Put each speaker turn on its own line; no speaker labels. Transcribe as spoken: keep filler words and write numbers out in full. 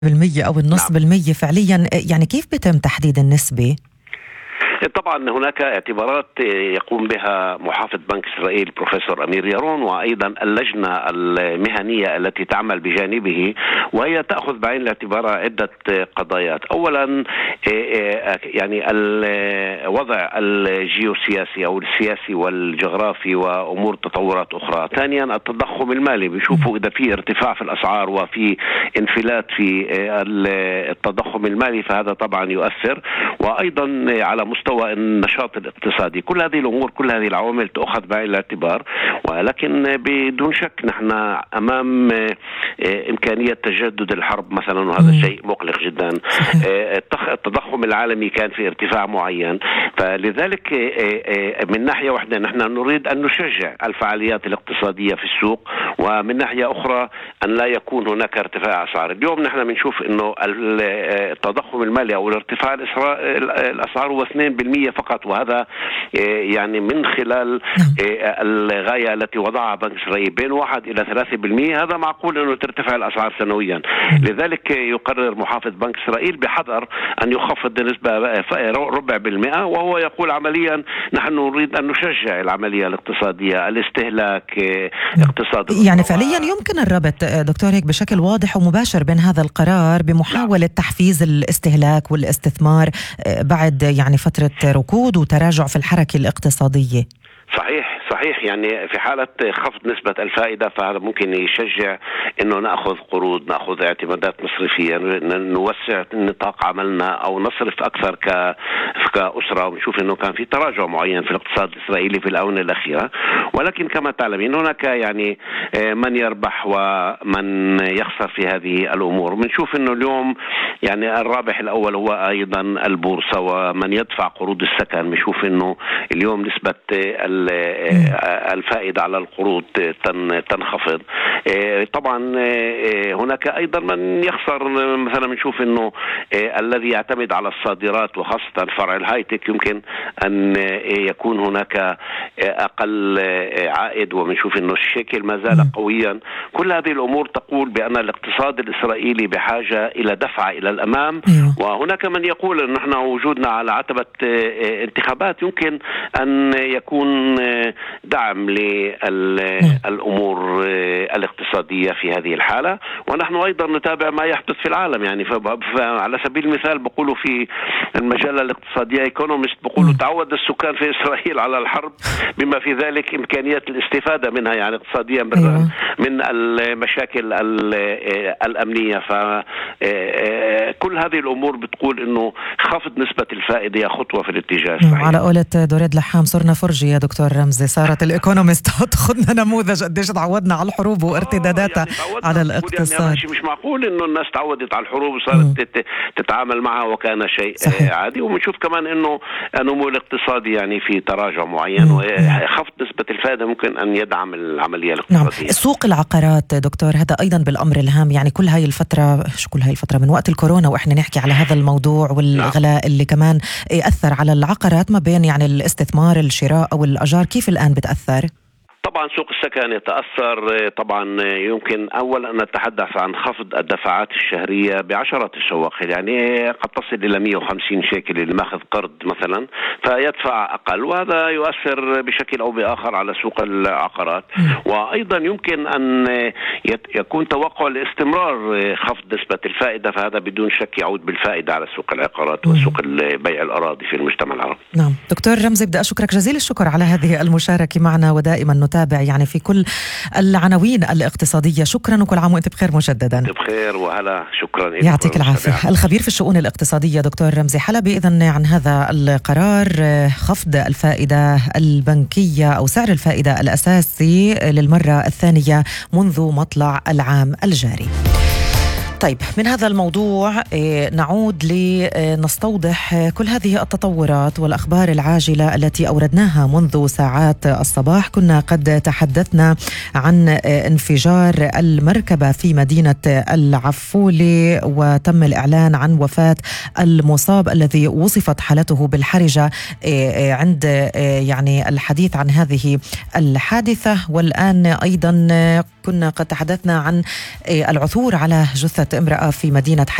بالمية أو النص
نعم.
بالمية فعليا، يعني كيف بيتم تحديد النسبة؟
طبعا هناك اعتبارات يقوم بها محافظ بنك إسرائيل بروفيسور أمير يارون، وأيضا اللجنة المهنية التي تعمل بجانبه، وهي تأخذ بعين الاعتبار عدة قضايات. أولا يعني الوضع الجيوسياسي أو السياسي والجغرافي وأمور تطورات أخرى. ثانيا التضخم المالي، بيشوفوا إذا في ارتفاع في الأسعار وفي انفلات في التضخم المالي فهذا طبعا يؤثر، وأيضا على مستوى النشاط الاقتصادي. كل هذه الأمور كل هذه العوامل تأخذ بعين الاعتبار، ولكن بدون شك نحن أمام إمكانية تجدد الحرب مثلا، وهذا شيء مقلق جدا. التضخم العالمي كان في ارتفاع معين، فلذلك من ناحية واحدة نحن نريد أن نشجع الفعاليات الاقتصادية في السوق، ومن ناحية أخرى أن لا يكون هناك ارتفاع أسعار. اليوم نحن بنشوف أنه التضخم المالي أو الارتفاع الأسعار هو اثنين بالمئة فقط، وهذا يعني من خلال الغاية التي وضعها بنك إسرائيل بين واحد إلى ثلاثة بالمئة. هذا معقول أنه ترتفع الأسعار سنويا. لذلك يقرر محافظ بنك إسرائيل بحذر أن يخفض النسبة ربع بالمئة، وهو يقول عمليا نحن نريد أن نشجع العملية الاقتصادية، الاستهلاك، اقتصاد.
يعني فعليا يمكن الربط دكتور هيك بشكل واضح ومباشر بين هذا القرار بمحاولة تحفيز الاستهلاك والاستثمار بعد يعني فترة ركود وتراجع في الحركة الاقتصادية.
صحيح صحيح يعني في حالة خفض نسبة الفائدة فهذا ممكن يشجع إنه نأخذ قروض، نأخذ اعتمادات مصرفية، نوسع نطاق عملنا أو نصرف أكثر كأسرة. ونشوف إنه كان في تراجع معين في الاقتصاد الإسرائيلي في الآونة الأخيرة، ولكن كما تعلمين هناك يعني من يربح ومن يخسر في هذه الأمور. بنشوف إنه اليوم يعني الرابح الأول هو أيضا البورصة ومن يدفع قروض السكن. بنشوف إنه اليوم نسبة الفائدة على القروض تنخفض. طبعا هناك أيضا من يخسر، مثلا بنشوف أنه الذي يعتمد على الصادرات وخاصة فرع الهايتك يمكن أن يكون هناك أقل عائد، وبنشوف أنه الشيكل ما زال قويا. كل هذه الأمور تقول بأن الاقتصاد الإسرائيلي بحاجة إلى دفعة إلى الأمام. وهناك من يقول أن نحن وجودنا على عتبة انتخابات يمكن أن يكون دعم للأمور الاقتصادية في هذه الحالة. ونحن أيضا نتابع ما يحدث في العالم. يعني على سبيل المثال بقولوا في المجلة الاقتصادية ايكونومست بقولوا تعود السكان في إسرائيل على الحرب بما في ذلك إمكانية الاستفادة منها يعني اقتصاديا من المشاكل الأمنية. فكل هذه الأمور بتقول إنه خفض نسبة الفائدة هي خطوة في الاتجاه الصحيح.
على قولة دوريد لحام صرنا فرجي يا دكتور رمزي، صارت الايكونومست تاخذنا نموذج قديش تعودنا على الحروب وارتداداتها يعني على الاقتصاد.
يعني مش معقول انه الناس تعودت على الحروب وصارت تتعامل معها وكان شيء صحيح. عادي. وبنشوف كمان انه النمو الاقتصادي يعني في تراجع معين، وخفض نسبة الفائدة ممكن ان يدعم العملية الاقتصادية.
نعم. سوق العقارات دكتور هذا ايضا بالامر الهام، يعني كل هاي الفترة شو كل هاي الفترة من وقت الكورونا واحنا نحكي على هذا الموضوع والغلاء نعم. اللي كمان اثر على العقارات ما بين يعني الاستثمار الشراء او الاجار. كيف الان بتأثر؟
طبعا سوق السكن يتأثر. طبعا يمكن أول أن نتحدث عن خفض الدفعات الشهرية بعشرة الشواقل، يعني قد تصل إلى مئة وخمسين شيكل اللي ماخذ قرض مثلا فيدفع أقل، وهذا يؤثر بشكل أو بآخر على سوق العقارات. وأيضا يمكن أن يكون توقع لاستمرار خفض نسبة الفائدة، فهذا بدون شك يعود بالفائدة على سوق العقارات وسوق بيع الأراضي في المجتمع العربي.
نعم دكتور رمزي بدي أشكرك جزيل الشكر على هذه المشاركة معنا، ودائما نتابع يعني في كل العناوين الاقتصادية. شكرا وكل عام وانت بخير مجددا.
بخير وهلا شكرا.
يعطيك العافية. الخبير في الشؤون الاقتصادية دكتور رمزي حلبي إذن عن هذا القرار خفض الفائدة البنكية أو سعر الفائدة الأساسي للمرة الثانية منذ مطلع العام الجاري. طيب من هذا الموضوع نعود لنستوضح كل هذه التطورات والأخبار العاجلة التي أوردناها منذ ساعات الصباح. كنا قد تحدثنا عن انفجار المركبة في مدينة العفولي، وتم الإعلان عن وفاة المصاب الذي وصفت حالته بالحرجة عند يعني الحديث عن هذه الحادثة. والآن أيضا كنا قد تحدثنا عن العثور على جثة امرأة في مدينة